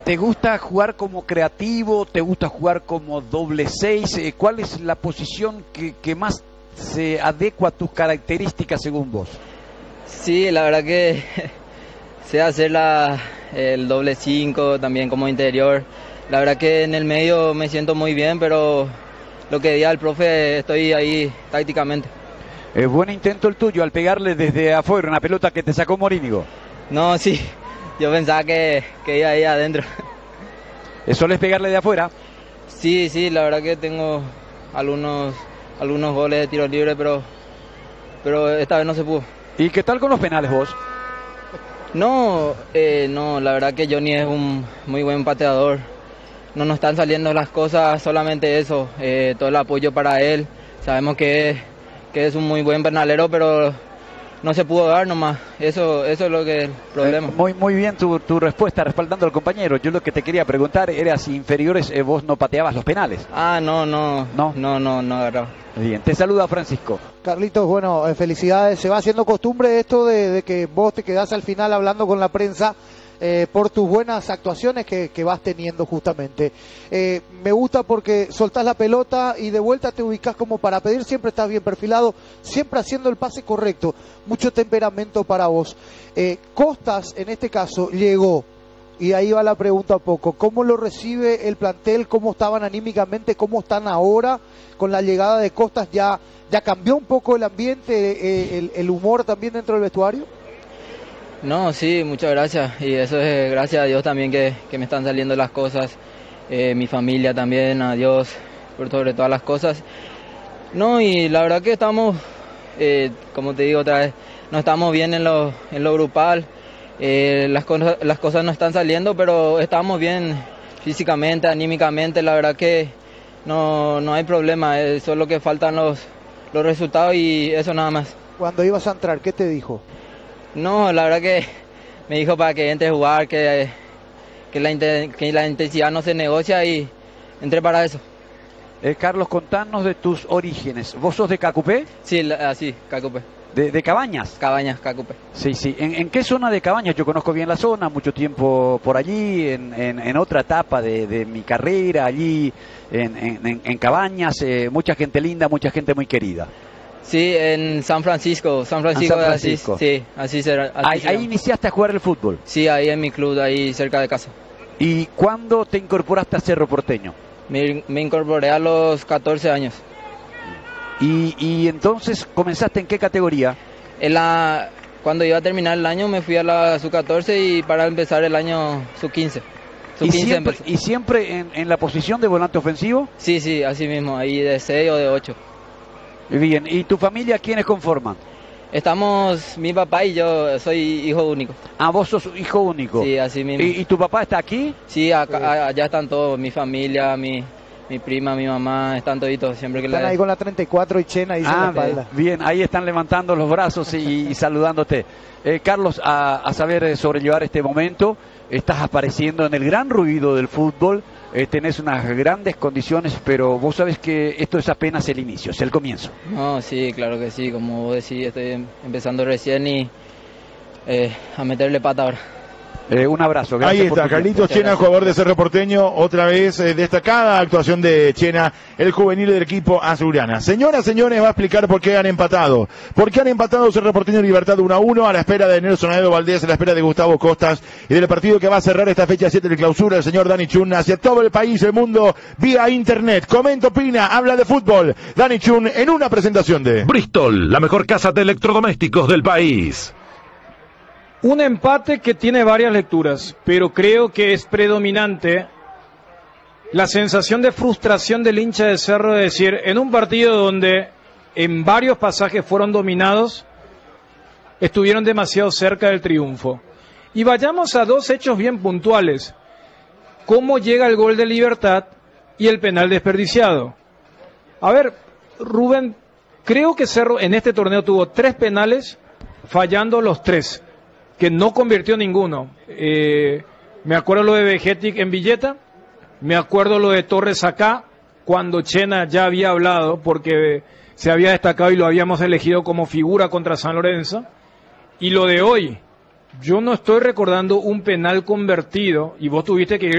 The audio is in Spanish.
¿Te gusta jugar como creativo? ¿Te gusta jugar como doble 6? ¿Cuál es la posición que más se adecua a tus características según vos? Sí, la verdad que sé hacer el doble 5 también como interior. La verdad que en el medio me siento muy bien, pero lo que diga el profe estoy ahí tácticamente. Buen intento el tuyo al pegarle desde afuera una pelota que te sacó Morínigo. No, sí, yo pensaba que iba ahí adentro. ¿Solés pegarle de afuera? Sí, la verdad que tengo algunos goles de tiro libre, pero esta vez no se pudo. ¿Y qué tal con los penales vos? No, la verdad que Johnny es un muy buen pateador. No nos están saliendo las cosas, solamente eso, todo el apoyo para él. Sabemos que es un muy buen penalero, pero no se pudo dar nomás. Eso es lo que es el problema. Muy bien tu respuesta, respaldando al compañero. Yo lo que te quería preguntar era si inferiores vos no pateabas los penales. No agarraba. Bien, te saluda Francisco. Carlitos, bueno, felicidades. Se va haciendo costumbre esto de que vos te quedás al final hablando con la prensa por tus buenas actuaciones que vas teniendo justamente. Me gusta porque soltás la pelota y de vuelta te ubicás como para pedir, siempre estás bien perfilado, siempre haciendo el pase correcto, mucho temperamento para vos. Costas, en este caso, llegó, y ahí va la pregunta un poco, ¿cómo lo recibe el plantel? ¿Cómo estaban anímicamente? ¿Cómo están ahora con la llegada de Costas? ¿Ya cambió un poco el ambiente, el humor también dentro del vestuario? No, sí, muchas gracias, y eso es gracias a Dios también que me están saliendo las cosas, mi familia también, a Dios por sobre todas las cosas. No, y la verdad que estamos, como te digo otra vez, no estamos bien en lo grupal, las cosas no están saliendo, pero estamos bien físicamente, anímicamente, la verdad que no hay problema, solo que faltan los resultados y eso nada más. Cuando ibas a entrar, ¿qué te dijo? No, la verdad que me dijo para que entre a jugar, que la intensidad no se negocia y entré para eso. Carlos, contanos de tus orígenes. ¿Vos sos de Cacupé? Sí, así, Cacupé. ¿De Cabañas? Cabañas, Cacupé. Sí. ¿En qué zona de Cabañas? Yo conozco bien la zona, mucho tiempo por allí, en otra etapa de mi carrera, allí en Cabañas, mucha gente linda, mucha gente muy querida. Sí, en San Francisco. San Francisco. Sí, así será. Ahí iniciaste a jugar el fútbol. Sí, ahí en mi club, ahí cerca de casa. ¿Y cuándo te incorporaste a Cerro Porteño? Me incorporé a los 14 años. ¿Y entonces comenzaste en qué categoría? Cuando iba a terminar el año me fui a la sub-14 y para empezar el año sub-15. ¿Y siempre en la posición de volante ofensivo? Sí, así mismo, ahí de 6 o de 8. Bien, ¿y tu familia quiénes conforman? Estamos mi papá y yo, soy hijo único. Ah, vos sos hijo único. Sí, así mismo. ¿Y tu papá está aquí? Sí, allá están todos, mi familia, mi prima, mi mamá, están toditos. Siempre que están ahí con la 34 y Chena ahí en la espalda. Bien, ahí están levantando los brazos y saludándote. Carlos, a saber sobrellevar este momento, estás apareciendo en el gran ruido del fútbol, tenés unas grandes condiciones, pero vos sabés que esto es apenas el inicio, es el comienzo. No, sí, claro que sí, como vos decís, estoy empezando recién y a meterle pata ahora. Un abrazo. Gracias. Ahí está, Carlitos Chena, jugador de Cerro Porteño, otra vez destacada actuación de Chena, el juvenil del equipo azulgrana. Señoras, señores, va a explicar por qué han empatado. ¿Por qué han empatado Cerro Porteño y Libertad 1-1 a la espera de Nelson Aedo Valdés, a la espera de Gustavo Costas y del partido que va a cerrar esta fecha 7 de clausura, el señor Dani Chun, hacia todo el país, el mundo, vía internet? Comenta, opina, habla de fútbol. Dani Chun en una presentación de Bristol, la mejor casa de electrodomésticos del país. Un empate que tiene varias lecturas, pero creo que es predominante la sensación de frustración del hincha de Cerro, de decir, en un partido donde en varios pasajes fueron dominados, estuvieron demasiado cerca del triunfo. Y vayamos a dos hechos bien puntuales: cómo llega el gol de Libertad y el penal desperdiciado. A ver, Rubén, creo que Cerro en este torneo tuvo 3 penales, fallando los 3. Que no convirtió ninguno. Me acuerdo lo de Vegetic en Villeta, me acuerdo lo de Torres acá, cuando Chena ya había hablado, porque se había destacado y lo habíamos elegido como figura contra San Lorenzo, y lo de hoy, Yo no estoy recordando un penal convertido y vos tuviste que ir